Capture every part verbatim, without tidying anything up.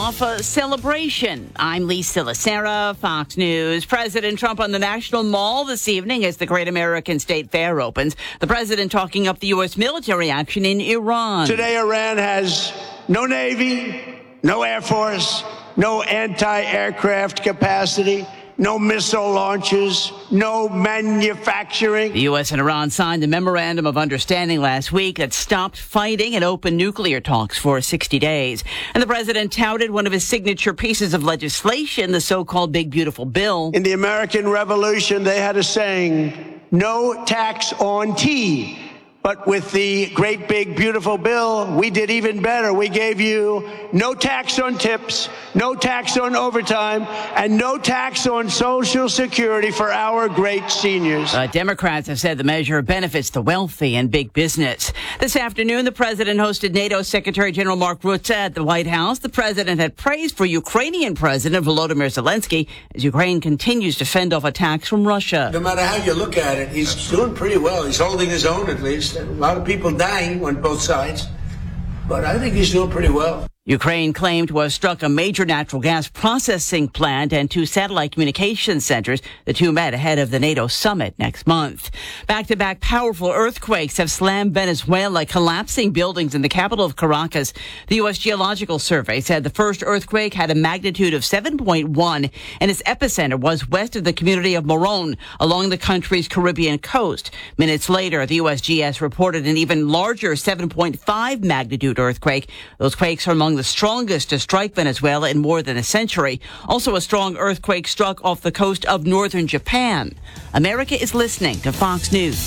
off a celebration. I'm Lisa Lacera, Fox News. President Trump on the National Mall this evening as the Great American State Fair opens. The president talking up the U S military action in Iran. Today, Iran has no Navy, no Air Force, no anti-aircraft capacity, no missile launches, no manufacturing. The U S and Iran signed a memorandum of understanding last week that stopped fighting and opened nuclear talks for sixty days. And the president touted one of his signature pieces of legislation, the so-called Big Beautiful Bill. In the American Revolution, they had a saying, no tax on tea. But with the Great Big Beautiful Bill, we did even better. We gave you no tax on tips, no tax on overtime, and no tax on Social Security for our great seniors. Uh, Democrats have said the measure benefits the wealthy and big business. This afternoon, the president hosted NATO Secretary General Mark Rutte at the White House. The president had praised for Ukrainian President Volodymyr Zelensky as Ukraine continues to fend off attacks from Russia. No matter how you look at it, he's doing pretty well. He's holding his own, at least. A lot of people dying on both sides, but I think he's doing pretty well. Ukraine claimed to have struck a major natural gas processing plant and two satellite communication centers. The two met ahead of the NATO summit next month. Back-to-back powerful earthquakes have slammed Venezuela, collapsing buildings in the capital of Caracas. The U S Geological Survey said the first earthquake had a magnitude of seven point one, and its epicenter was west of the community of Morón, along the country's Caribbean coast. Minutes later, the U S G S reported an even larger seven point five magnitude earthquake. Those quakes are among the strongest to strike Venezuela in more than a century. Also, a strong earthquake struck off the coast of northern Japan. America is listening to Fox News.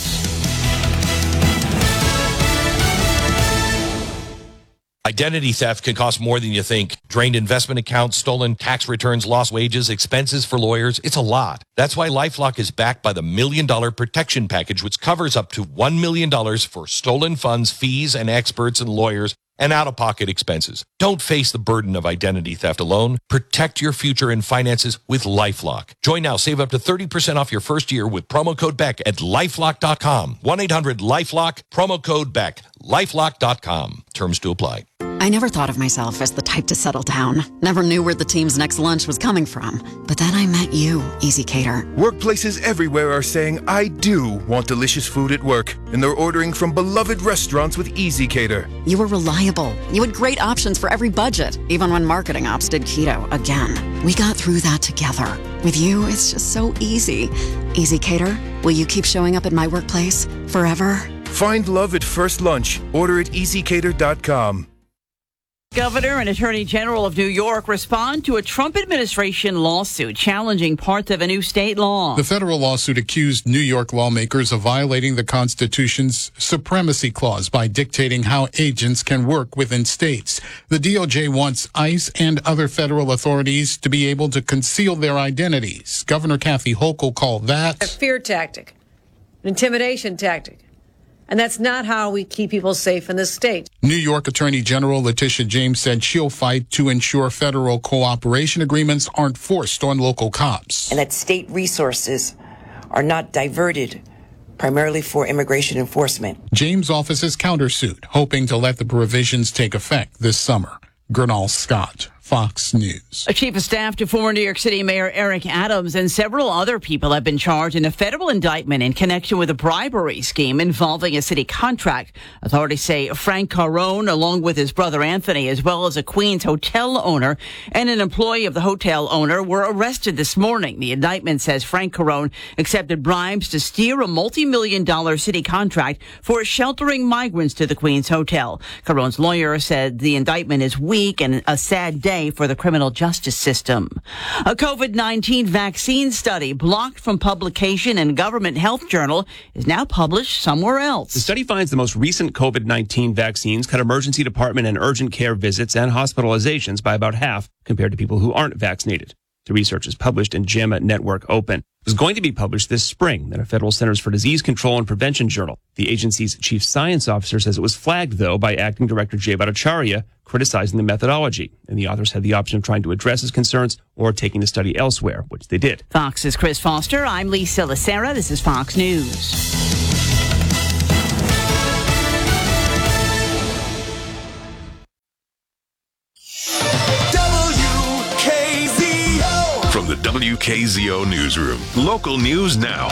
Identity theft can cost more than you think. Drained investment accounts, stolen tax returns, lost wages, expenses for lawyers. It's a lot. That's why LifeLock is backed by the Million Dollar Protection Package, which covers up to one million dollars for stolen funds, fees, and experts and lawyers, and out-of-pocket expenses. Don't face the burden of identity theft alone. Protect your future and finances with LifeLock. Join now. Save up to thirty percent off your first year with promo code Beck at lifelock dot com. one eight hundred lifelock, promo code Beck. lifelock dot com. Terms to apply. I never thought of myself as the type to settle down. Never knew where the team's next lunch was coming from. But then I met you, Easy Cater. Workplaces everywhere are saying, I do want delicious food at work. And they're ordering from beloved restaurants with Easy Cater. You were reliable. You had great options for every budget, even when marketing ops did keto again. We got through that together. With you, it's just so easy. Easy Cater, will you keep showing up at my workplace forever? Find love at first lunch. Order at easy cater dot com. Governor and Attorney General of New York respond to a Trump administration lawsuit challenging parts of a new state law. The federal lawsuit accused New York lawmakers of violating the Constitution's Supremacy Clause by dictating how agents can work within states. The D O J wants ICE and other federal authorities to be able to conceal their identities. Governor Kathy Hochul called that a fear tactic, an intimidation tactic. And that's not how we keep people safe in this state. New York Attorney General Letitia James said she'll fight to ensure federal cooperation agreements aren't forced on local cops. And that state resources are not diverted primarily for immigration enforcement. James' office is countersued, hoping to let the provisions take effect this summer. Gernal Scott, Fox News. A chief of staff to former New York City Mayor Eric Adams and several other people have been charged in a federal indictment in connection with a bribery scheme involving a city contract. Authorities say Frank Carone, along with his brother Anthony, as well as a Queens hotel owner and an employee of the hotel owner, were arrested this morning. The indictment says Frank Carone accepted bribes to steer a multi-million dollar city contract for sheltering migrants to the Queens hotel. Carone's lawyer said the indictment is weak and a sad day for the criminal justice system. A COVID nineteen vaccine study blocked from publication in a government health journal is now published somewhere else. The study finds the most recent COVID nineteen vaccines cut emergency department and urgent care visits and hospitalizations by about half compared to people who aren't vaccinated. The research is published in JAMA Network Open. It was going to be published this spring in a Federal Centers for Disease Control and Prevention journal. The agency's chief science officer says it was flagged, though, by acting director Jay Bhattacharya, criticizing the methodology. And the authors had the option of trying to address his concerns or taking the study elsewhere, which they did. Fox's Chris Foster. I'm Lisa Lacera. This is Fox News. Double the W K Z O Newsroom. Local news now.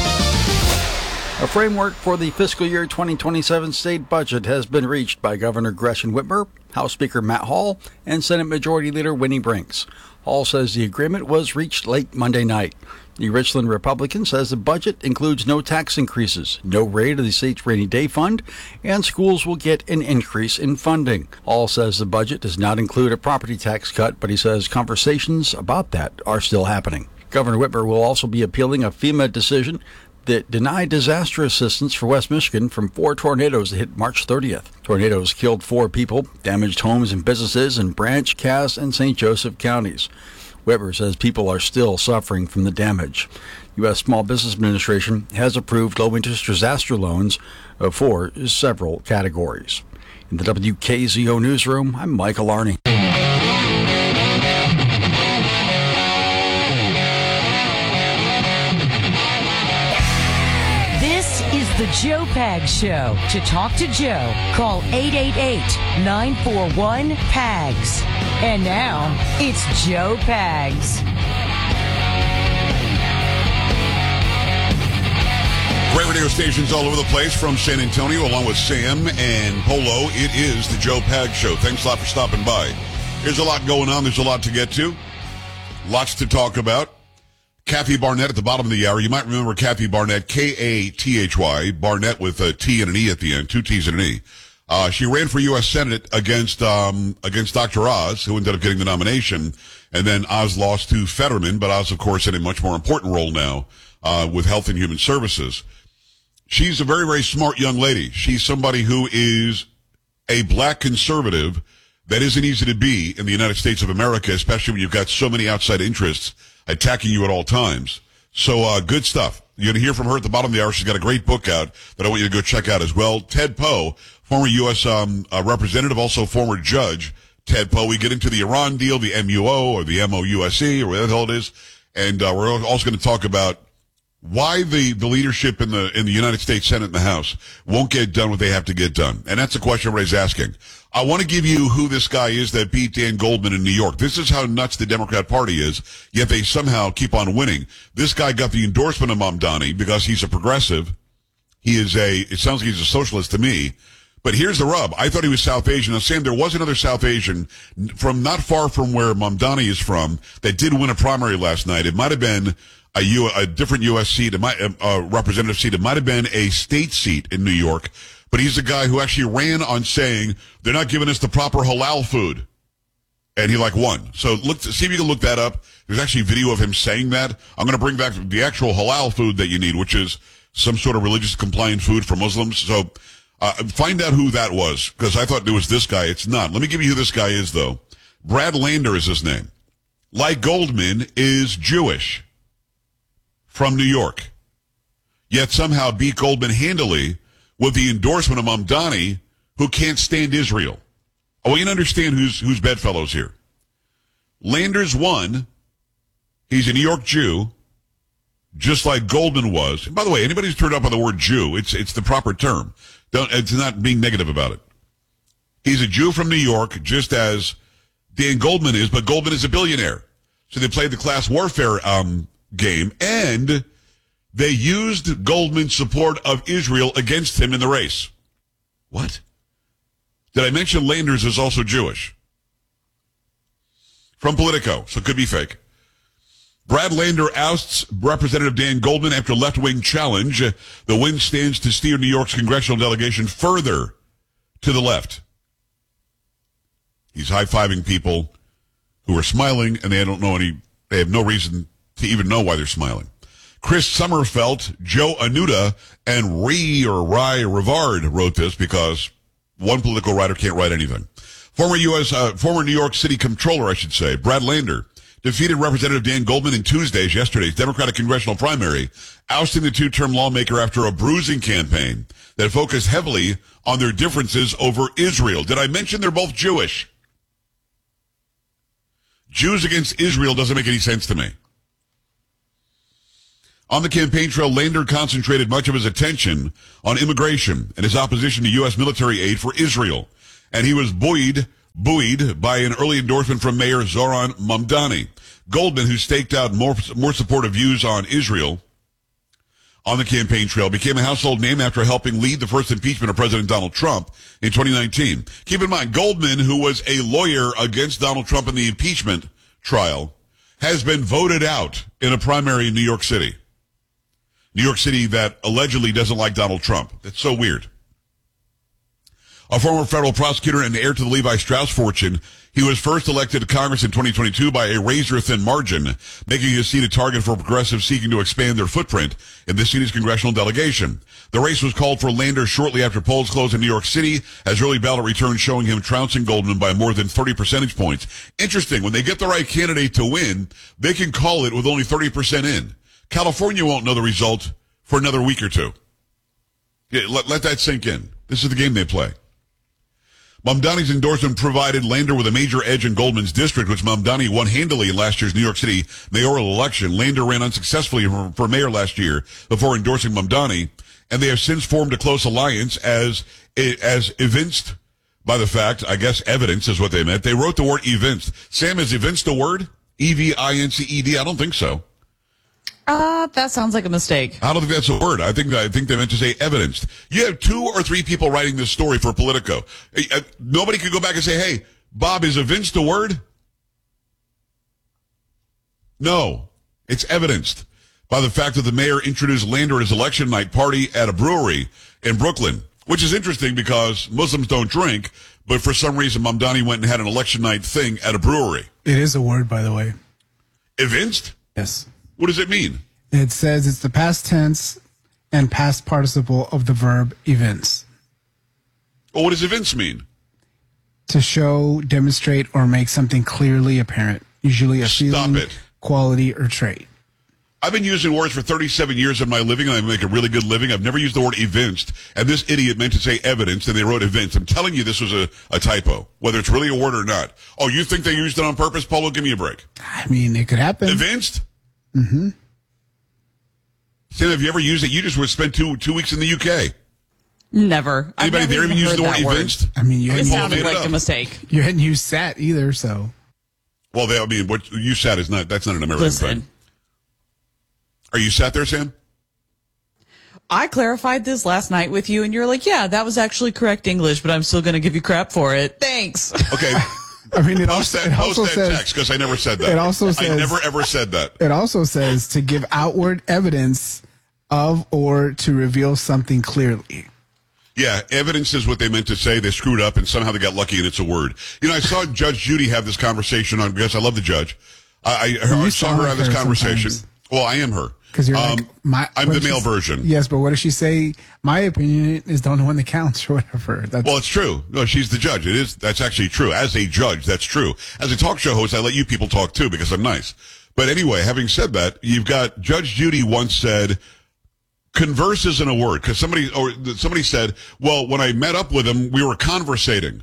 A framework for the fiscal year twenty twenty-seven state budget has been reached by Governor Gretchen Whitmer, House Speaker Matt Hall, and Senate Majority Leader Winnie Brinks. Hall says the agreement was reached late Monday night. The Richland Republican says the budget includes no tax increases, no raid of the state's rainy day fund, and schools will get an increase in funding. Hall says the budget does not include a property tax cut, but he says conversations about that are still happening. Governor Whitmer will also be appealing a FEMA decision that denied disaster assistance for West Michigan from four tornadoes that hit March thirtieth. Tornadoes killed four people, damaged homes and businesses in Branch, Cass, and Saint Joseph counties. Whitmer says people are still suffering from the damage. U S Small Business Administration has approved low-interest disaster loans for several categories. In the W K Z O Newsroom, I'm Michael Arney. The Joe Pags Show. To talk to Joe, call eight eight eight, nine four one, P A G S. And now, it's Joe Pags. Great radio stations all over the place from San Antonio, along with Sam and Polo. It is the Joe Pags Show. Thanks a lot for stopping by. There's a lot going on. There's a lot to get to. Lots to talk about. Kathy Barnett at the bottom of the hour. You might remember Kathy Barnett, K A T H Y, Barnett with a T and an E at the end, two T's and an E. Uh, she ran for U S Senate against um, against Doctor Oz, who ended up getting the nomination, and then Oz lost to Fetterman, but Oz, of course, in a much more important role now uh, with Health and Human Services. She's a very, very smart young lady. She's somebody who is a black conservative that isn't easy to be in the United States of America, especially when you've got so many outside interests attacking you at all times. So, uh, good stuff. You're going to hear from her at the bottom of the hour. She's got a great book out that I want you to go check out as well. Ted Poe, former U S Um, uh, representative, also former judge. Ted Poe. We get into the Iran deal, the M U O or the M O U S E or whatever the hell it is. And, uh, we're also going to talk about why the, the leadership in the, in the United States Senate and the House won't get done what they have to get done. And that's the question everybody's asking. I want to give you who this guy is that beat Dan Goldman in New York. This is how nuts the Democrat Party is, yet they somehow keep on winning. This guy got the endorsement of Mamdani because he's a progressive. He is a, it sounds like he's a socialist to me. But here's the rub. I thought he was South Asian. Now, Sam, there was another South Asian from not far from where Mamdani is from that did win a primary last night. It might have been a, U, a different U S seat, it might, a representative seat. It might have been a state seat in New York. But he's the guy who actually ran on saying they're not giving us the proper halal food. And he like won. So look, see if you can look that up. There's actually video of him saying that. I'm going to bring back the actual halal food that you need, which is some sort of religious compliant food for Muslims. So uh, find out who that was, because I thought it was this guy. It's not. Let me give you who this guy is, though. Brad Lander is his name. Like Goldman is Jewish from New York, yet somehow beat Goldman handily with the endorsement of Mamdani, who can't stand Israel. I want you to understand who's, who's bedfellows here. Landers won. He's a New York Jew, just like Goldman was. And by the way, anybody who's turned up on the word Jew, it's, it's the proper term. Don't, it's not being negative about it. He's a Jew from New York, just as Dan Goldman is, but Goldman is a billionaire. So they played the class warfare, um, game, and they used Goldman's support of Israel against him in the race. What? Did I mention Landers is also Jewish? From Politico, so it could be fake. Brad Lander ousts Representative Dan Goldman after left-wing challenge. The win stands to steer New York's congressional delegation further to the left. He's high-fiving people who are smiling, and they don't know any, they have no reason to even know why they're smiling. Chris Sommerfeld, Joe Anuda, and Ree or Rye Rivard wrote this because one political writer can't write anything. Former U S, uh, former New York City Comptroller, I should say, Brad Lander, defeated Representative Dan Goldman in Tuesday's, yesterday's Democratic congressional primary, ousting the two-term lawmaker after a bruising campaign that focused heavily on their differences over Israel. Did I mention they're both Jewish? Jews against Israel doesn't make any sense to me. On the campaign trail, Lander concentrated much of his attention on immigration and his opposition to U S military aid for Israel. And he was buoyed, buoyed by an early endorsement from Mayor Zoran Mamdani. Goldman, who staked out more, more supportive views on Israel on the campaign trail, became a household name after helping lead the first impeachment of President Donald Trump in twenty nineteen. Keep in mind, Goldman, who was a lawyer against Donald Trump in the impeachment trial, has been voted out in a primary in New York City. New York City that allegedly doesn't like Donald Trump. That's so weird. A former federal prosecutor and heir to the Levi Strauss fortune, he was first elected to Congress in twenty twenty-two by a razor-thin margin, making his seat a target for progressives seeking to expand their footprint in this city's congressional delegation. The race was called for Lander shortly after polls closed in New York City, as early ballot returns showing him trouncing Goldman by more than thirty percentage points. Interesting, when they get the right candidate to win, they can call it with only thirty percent in. California won't know the result for another week or two. Yeah, let, let that sink in. This is the game they play. Mamdani's endorsement provided Lander with a major edge in Goldman's district, which Mamdani won handily in last year's New York City mayoral election. Lander ran unsuccessfully for, for mayor last year before endorsing Mamdani, and they have since formed a close alliance as as evinced by the fact, I guess evidence is what they meant. They wrote the word evinced. Sam, is evinced a word? E V I N C E D? I don't think so. Uh, that sounds like a mistake. I don't think that's a word. I think I think they meant to say evidenced. You have two or three people writing this story for Politico. Uh, nobody could go back and say, hey, Bob, is evinced a word? No. It's evidenced by the fact that the mayor introduced Lander at his election night party at a brewery in Brooklyn, which is interesting because Muslims don't drink, but for some reason Mamdani went and had an election night thing at a brewery. It is a word, by the way. Evinced? Yes. What does it mean? It says it's the past tense and past participle of the verb evince. Well, what does evince mean? To show, demonstrate, or make something clearly apparent, usually a Stop feeling, it. quality, or trait. I've been using words for thirty-seven years of my living, and I make a really good living. I've never used the word evinced, and this idiot meant to say evidence, and they wrote evinced. I'm telling you this was a, a typo, whether it's really a word or not. Oh, you think they used it on purpose, Paulo? Give me a break. I mean, it could happen. Evinced? Mm-hmm. Sam, have you ever used it? You just spent two two weeks in the U K. Never. Anybody there even use the word evinced? I mean, you It hadn't, sounded like a mistake. you hadn't used sat either, so. Well, they, I mean, what you sat is not, that's not an American Listen. thing. Are you sat there, Sam? I clarified this last night with you, and you're like, yeah, that was actually correct English, but I'm still going to give you crap for it. Thanks. Okay. I mean, it post also, that, it post also that says, text, because I never said that. It also says, I never ever said that. It also says to give outward evidence of or to reveal something clearly. Yeah, evidence is what they meant to say. They screwed up, and somehow they got lucky, and it's a word. You know, I saw Judge Judy have this conversation on, because I love the judge. I, I, I saw her have this conversation. Sometimes. Well, I am her. Because you're um, like, my, I'm the male version. Yes, but what does she say? My opinion is the only one that counts or whatever. That's, well, it's true. No, she's the judge. It is. That's actually true. As a judge, that's true. As a talk show host, I let you people talk too because I'm nice. But anyway, having said that, you've got Judge Judy once said, converse isn't a word. Because somebody, or somebody said, well, when I met up with him, we were conversating.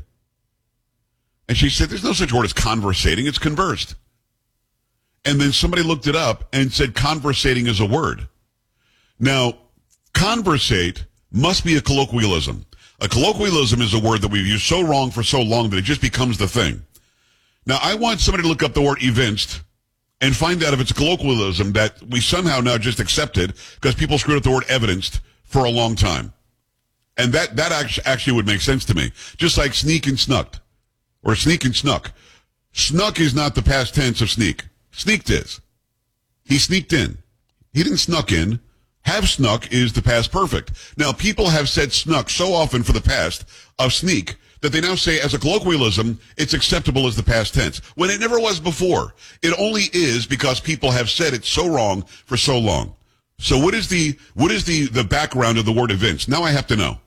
And she said, there's no such word as conversating. It's conversed. And then somebody looked it up and said conversating is a word. Now, conversate must be a colloquialism. A colloquialism is a word that we've used so wrong for so long that it just becomes the thing. Now, I want somebody to look up the word evinced and find out if it's a colloquialism that we somehow now just accepted because people screwed up the word evidenced for a long time. And that, that actually would make sense to me. Just like sneak and snucked, or sneak and snuck. Snuck is not the past tense of sneak. Sneaked is. He sneaked in. He didn't snuck in. Have snuck is the past perfect. Now, people have said snuck so often for the past of sneak that they now say as a colloquialism, it's acceptable as the past tense, when it never was before. It only is because people have said it so wrong for so long. So what is the, what is the, the background of the word evince? Now I have to know.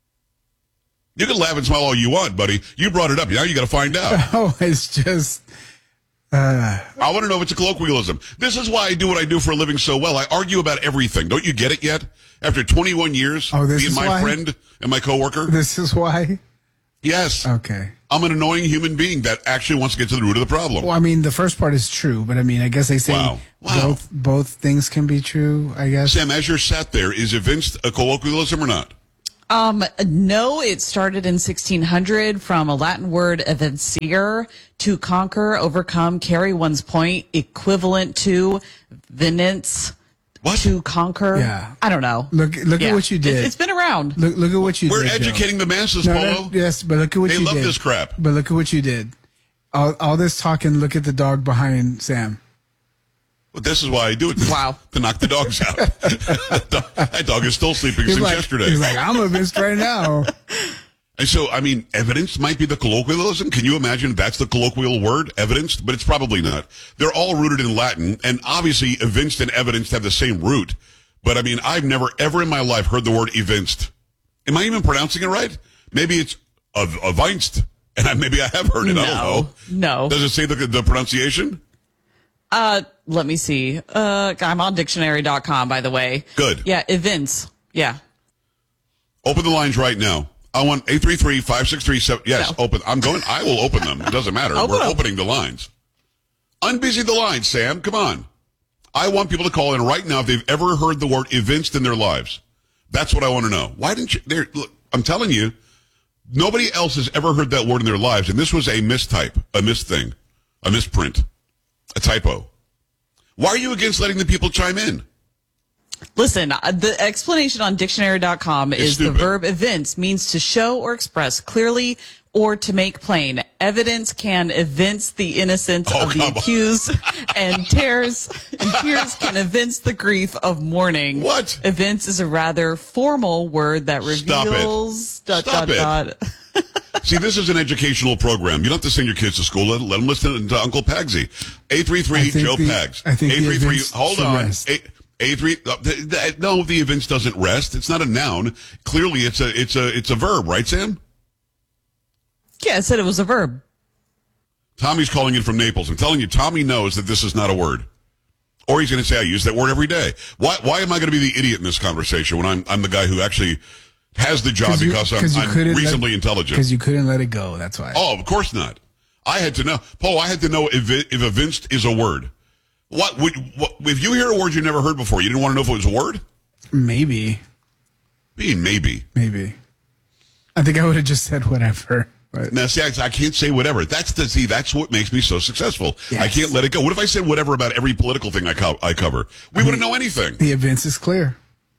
You can laugh and smile all you want, buddy. You brought it up. Now you got to find out. Oh, it's just... Uh, I want to know if it's a colloquialism. This is why I do what I do for a living so well. I argue about everything. Don't you get it yet? After twenty-one years oh, this being is my why? friend and my coworker? This is why? Yes. Okay. I'm an annoying human being that actually wants to get to the root of the problem. Well, I mean, the first part is true, but I mean, I guess they say wow. Wow. both both things can be true, I guess. Sam, as you're sat there, is evinced a colloquialism or not? Um, no, it started in sixteen hundred from a Latin word evincere, to conquer, overcome, carry one's point, equivalent to venence, to conquer. Yeah. I don't know. Look, look Yeah. at what you did. It, it's been around. Look, look at what you We're did. educating Joe. the masses, No, Polo. no, yes, but look at what They you love did. this crap. But look at what you did. All, all this talking. Look at the dog behind Sam. Well, this is why I do it. Wow. To knock the dogs out. That dog is still sleeping He's since like, yesterday. he's like, I'm convinced right now. And so, I mean, evidence might be the colloquialism. Can you imagine that's the colloquial word, evidenced? But it's probably not. They're all rooted in Latin, and obviously evinced and evidenced have the same root. But I mean, I've never, ever in my life heard the word evinced. Am I even pronouncing it right? Maybe it's ev- evinced, and I, maybe I have heard it. I don't know. No. Does it say the, the pronunciation? Uh, let me see. Uh, I'm on dictionary dot com, by the way. Good. Yeah, events. Yeah. Open the lines right now. I want eight three three, five six three, seven. Yes, No. open. I'm going. I will open them. It doesn't matter. Open We're them. opening the lines. Unbusy the lines, Sam. Come on. I want people to call in right now if they've ever heard the word evinced in their lives. That's what I want to know. Why didn't you? There, look, I'm telling you, nobody else has ever heard that word in their lives, and this was a mistype, a misthing, a misprint, a typo. Why are you against letting the people chime in? Listen, uh, the explanation on dictionary dot com It's is stupid. the verb evince means to show or express clearly or to make plain. Evidence can evince the innocence Oh, of the come on. accused, and tears and tears can evince the grief of mourning. What? Evince is a rather formal word that Stop it. reveals dot Stop dot it. dot. See, this is an educational program. You don't have to send your kids to school. Let, let them listen to Uncle Pagsy. eight three three, I think Joe the- Pags. I think the eight three three, events hold should on. rest. Eight- eight three, uh, th- th- no, the events doesn't rest. It's not a noun. Clearly, it's a it's a it's a verb, right, Sam? Yeah, I said it was a verb. Tommy's calling in from Naples. I'm telling you, Tommy knows that this is not a word. Or he's going to say, I use that word every day. Why Why am I going to be the idiot in this conversation when I'm I'm the guy who actually has the job you- because I'm, 'cause you I'm couldn't let- reasonably intelligent? Because you couldn't let it go. That's why. Oh, of course not. I had to know. Paul, I had to know if, it, if evinced is a word. What, would, what if you hear a word you never heard before, you didn't want to know if it was a word? Maybe. Being maybe. Maybe. I think I would have just said whatever. But Now, see, I, I can't say whatever. That's the see. That's what makes me so successful. Yes. I can't let it go. What if I said whatever about every political thing I, co- I cover? We wouldn't know anything. the events is clear.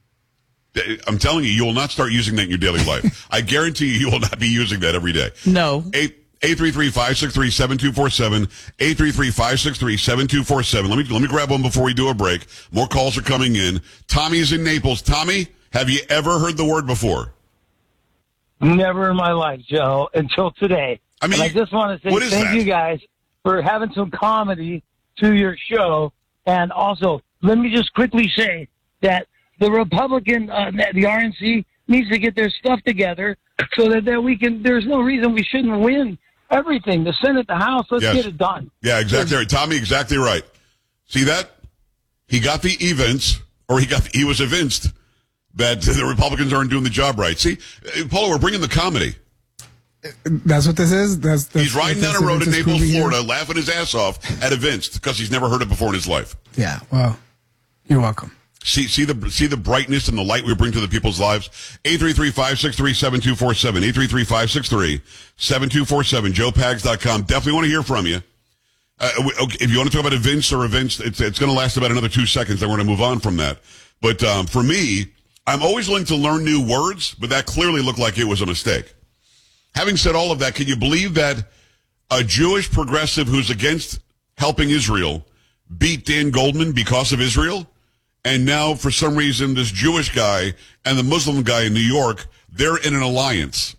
I'm telling you, you will not start using that in your daily life. I guarantee you, you will not be using that every day. No. Eight. eight three three, five six three, seven two four seven, eight three three, five six three, seven two four seven. Let me let me grab one before we do a break. More calls are coming in. Tommy's in Naples. Tommy, have you ever heard the word before? Never in my life, Joe, until today. I mean, and I just want to say what is thank that? you guys for having some comedy to your show. And also, let me just quickly say that the Republican, uh, the R N C, needs to get their stuff together so that, that we can, there's no reason we shouldn't win everything. The Senate, the House, let's Yes. get it done. Yeah, exactly right. Tommy, exactly right. See that? He got the events, or he got he was evinced that the Republicans aren't doing the job right. See, uh, Paulo, we're bringing the comedy. That's what this is? That's, that's He's riding that's down a road in events is Naples, proving Florida, here? laughing his ass off at events because he's never heard it before in his life. Yeah, well, you're welcome. See, see the see the brightness and the light we bring to the people's lives. eight three three, five six three, seven two four seven. eight three three, five six three, seven two four seven. joe pags dot com. Definitely want to hear from you. Uh, okay, if you want to talk about events or events, it's, it's going to last about another two seconds. Then we're going to move on from that. But um, for me, I'm always willing to learn new words, but that clearly looked like it was a mistake. Having said all of that, can you believe that a Jewish progressive who's against helping Israel beat Dan Goldman because of Israel? And now, for some reason, this Jewish guy and the Muslim guy in New York, they're in an alliance.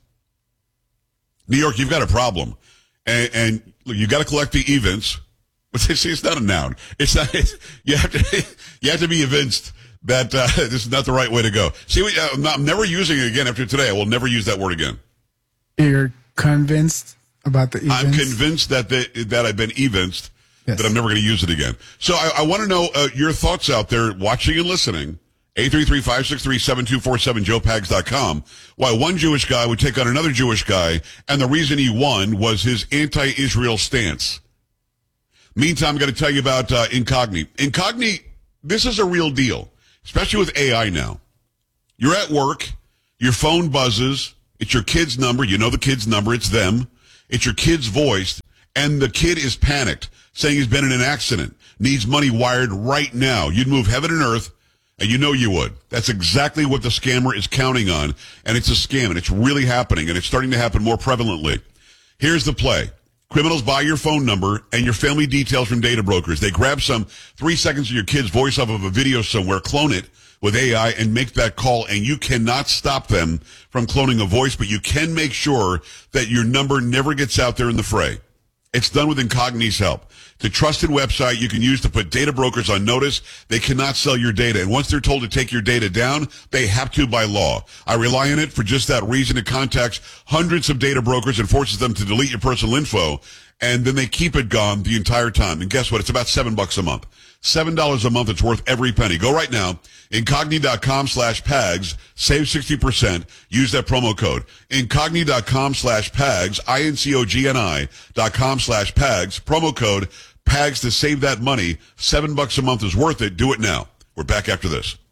New York, you've got a problem. And, and look, you got to collect the events. But they say it's not a noun. It's not, it's, you have to, you have to be evinced that uh, this is not the right way to go. See, uh, I'm, not, I'm never using it again after today. I will never use that word again. You're convinced about the events? I'm convinced that they, that I've been evinced. Yes. That I'm never going to use it again. So I, I want to know uh, your thoughts out there watching and listening. eight three three, five six three, seven two four seven, joe pags dot com. Why one Jewish guy would take on another Jewish guy, and the reason he won was his anti-Israel stance. Meantime, I'm going to tell you about uh, Incogni. Incogni, this is a real deal, especially with A I now. You're at work. Your phone buzzes. It's your kid's number. You know the kid's number. It's them. It's your kid's voice. And the kid is panicked, saying he's been in an accident, needs money wired right now. You'd move heaven and earth, and you know you would. That's exactly what the scammer is counting on, and it's a scam, and it's really happening, and it's starting to happen more prevalently. Here's the play. Criminals buy your phone number and your family details from data brokers. They grab some three seconds of your kid's voice off of a video somewhere, clone it with A I, and make that call, and you cannot stop them from cloning a voice, but you can make sure that your number never gets out there in the fray. It's done with Incogni's help. It's a trusted website you can use to put data brokers on notice. They cannot sell your data. And once they're told to take your data down, they have to by law. I rely on it for just that reason. It contacts hundreds of data brokers and forces them to delete your personal info. And then they keep it gone the entire time. And guess what? It's about seven bucks a month. Seven dollars a month. It's worth every penny. Go right now. Incogni.com slash PAGS. Save sixty percent. Use that promo code. Incogni.com slash PAGS. I-N-C-O-G-N-I dot com slash PAGS. Promo code PAGS to save that money. Seven bucks a month is worth it. Do it now. We're back after this.